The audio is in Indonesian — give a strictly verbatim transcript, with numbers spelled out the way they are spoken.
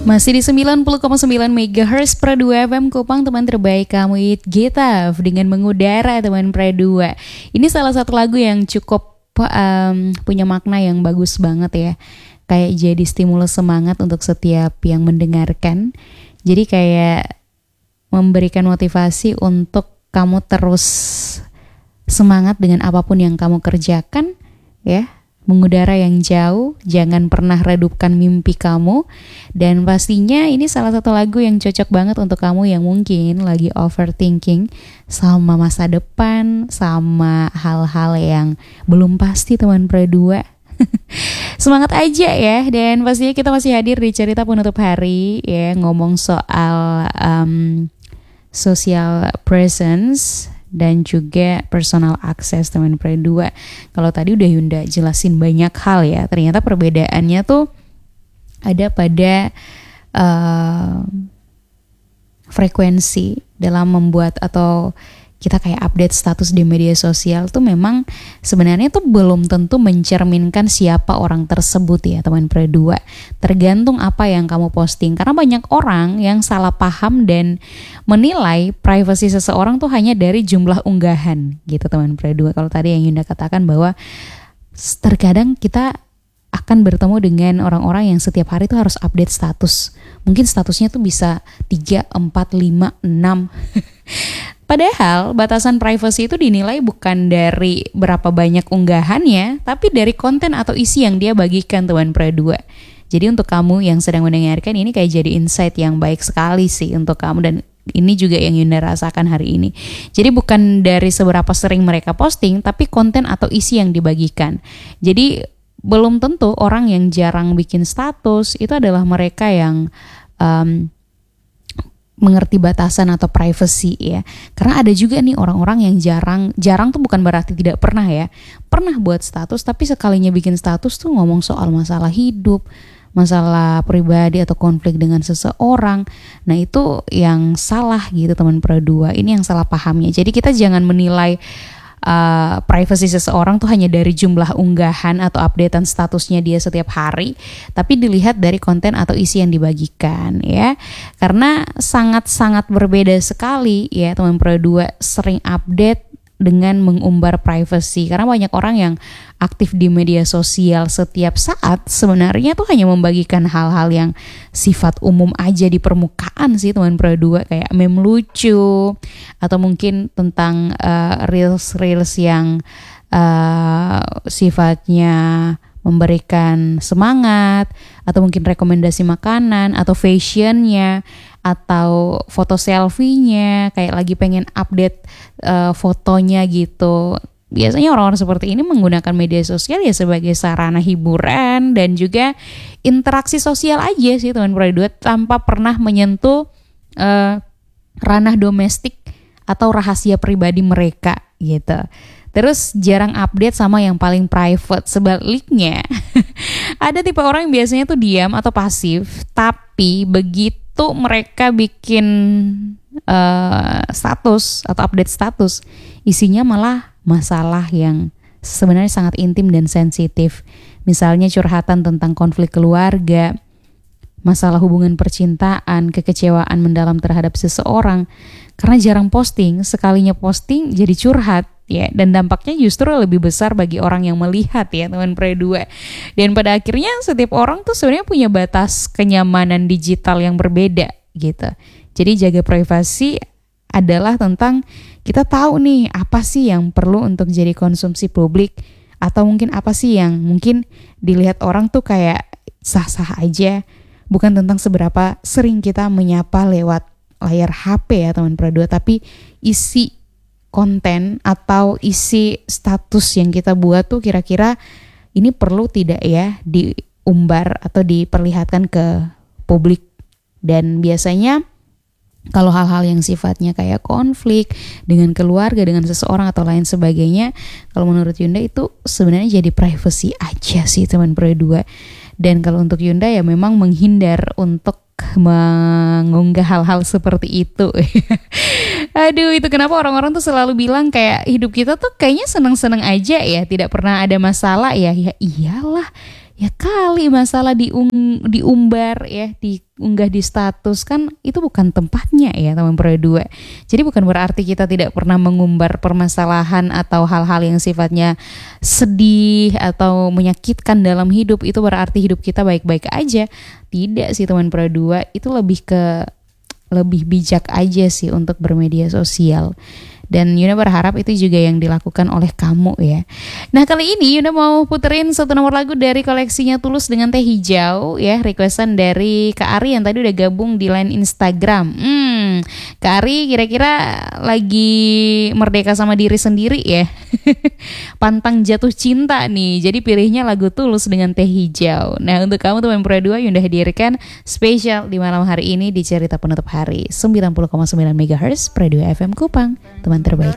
Masih di sembilan puluh koma sembilan megahertz per dua F M Kupang, teman terbaik kamu It Getav dengan mengudara teman per dua. Ini salah satu lagu yang cukup um, punya makna yang bagus banget ya. Kayak jadi stimulus semangat untuk setiap yang mendengarkan. Jadi kayak memberikan motivasi untuk kamu terus semangat dengan apapun yang kamu kerjakan ya. Mengudara yang jauh, jangan pernah redupkan mimpi kamu. Dan pastinya ini salah satu lagu yang cocok banget untuk kamu yang mungkin lagi overthinking sama masa depan, sama hal-hal yang belum pasti teman berdua. Semangat aja ya. Dan pastinya kita masih hadir di cerita penutup hari ya, ngomong soal um, social presence dan juga personal access teman berdua. Kalau tadi udah Yunda jelasin banyak hal ya, ternyata perbedaannya tuh ada pada uh, frekuensi dalam membuat atau kita kayak update status di media sosial tuh memang sebenarnya tuh belum tentu mencerminkan siapa orang tersebut ya teman berdua. Tergantung apa yang kamu posting, karena banyak orang yang salah paham dan menilai privasi seseorang tuh hanya dari jumlah unggahan gitu teman berdua. Kalau tadi yang Yunda katakan bahwa terkadang kita akan bertemu dengan orang-orang yang setiap hari tuh harus update status. Mungkin statusnya tuh bisa tiga, empat, lima, enam. Padahal batasan privacy itu dinilai bukan dari berapa banyak unggahannya, tapi dari konten atau isi yang dia bagikan teman berdua. Jadi untuk kamu yang sedang mendengarkan ini kayak jadi insight yang baik sekali sih untuk kamu, dan ini juga yang Yunda rasakan hari ini. Jadi bukan dari seberapa sering mereka posting, tapi konten atau isi yang dibagikan. Jadi belum tentu orang yang jarang bikin status itu adalah mereka yang um, mengerti batasan atau privacy ya. Karena ada juga nih orang-orang yang jarang, jarang tuh bukan berarti tidak pernah ya. Pernah buat status, tapi sekalinya bikin status tuh ngomong soal masalah hidup, masalah pribadi atau konflik dengan seseorang. Nah itu yang salah gitu teman berdua. Ini yang salah pahamnya. Jadi kita jangan menilai Uh, privacy seseorang tuh hanya dari jumlah unggahan atau updatean statusnya dia setiap hari, tapi dilihat dari konten atau isi yang dibagikan ya. Karena sangat-sangat berbeda sekali ya teman berdua sering update dengan mengumbar privacy. Karena banyak orang yang aktif di media sosial setiap saat sebenarnya tuh hanya membagikan hal-hal yang sifat umum aja di permukaan sih teman berdua, kayak meme lucu atau mungkin tentang uh, reels-reels yang uh, sifatnya memberikan semangat, atau mungkin rekomendasi makanan atau fashionnya, atau foto selfie-nya kayak lagi pengen update uh, fotonya gitu. Biasanya orang-orang seperti ini menggunakan media sosial ya sebagai sarana hiburan dan juga interaksi sosial aja sih teman berdua, tanpa pernah menyentuh uh, ranah domestik atau rahasia pribadi mereka gitu. Terus jarang update sama yang paling private. Sebaliknya ada tipe orang yang biasanya tuh diam atau pasif, tapi begitu mereka bikin uh, status atau update status, isinya malah masalah yang sebenarnya sangat intim dan sensitif. Misalnya curhatan tentang konflik keluarga, masalah hubungan percintaan, kekecewaan mendalam terhadap seseorang. Karena jarang posting, sekalinya posting jadi curhat ya, dan dampaknya justru lebih besar bagi orang yang melihat ya teman berdua. Dan pada akhirnya setiap orang tuh sebenarnya punya batas kenyamanan digital yang berbeda gitu. Jadi jaga privasi adalah tentang kita tahu nih apa sih yang perlu untuk jadi konsumsi publik, atau mungkin apa sih yang mungkin dilihat orang tuh kayak sah-sah aja. Bukan tentang seberapa sering kita menyapa lewat layar H P ya teman berdua, tapi isi konten atau isi status yang kita buat tuh kira-kira ini perlu tidak ya diumbar atau diperlihatkan ke publik. Dan biasanya kalau hal-hal yang sifatnya kayak konflik dengan keluarga, dengan seseorang atau lain sebagainya, kalau menurut Yunda itu sebenarnya jadi privacy aja sih teman berdua. Dan kalau untuk Yunda ya memang menghindar untuk mengunggah hal-hal seperti itu. Aduh, itu kenapa orang-orang tuh selalu bilang kayak hidup kita tuh kayaknya seneng-seneng aja ya, tidak pernah ada masalah ya. Ya iyalah, ya kali masalah diung, diumbar ya, di unggah di status, kan itu bukan tempatnya ya teman Pro dua. Jadi bukan berarti kita tidak pernah mengumbar permasalahan atau hal-hal yang sifatnya sedih atau menyakitkan dalam hidup, itu berarti hidup kita baik-baik aja. Tidak sih teman Pro dua, itu lebih ke lebih bijak aja sih untuk bermedia sosial. Dan Yuna berharap itu juga yang dilakukan oleh kamu ya. Nah kali ini Yuna mau puterin satu nomor lagu dari koleksinya Tulus dengan Teh Hijau ya, requestan dari Kak Ari yang tadi udah gabung di line Instagram. Hmm, Kak Ari kira-kira lagi merdeka sama diri sendiri ya. Pantang jatuh cinta nih, jadi pilihnya lagu Tulus dengan Teh Hijau. Nah untuk kamu teman Pro dua, Yunda hadirkan spesial di malam hari ini di Cerita Penutup Hari sembilan puluh koma sembilan megahertz Pro dua F M Kupang, teman terbaik.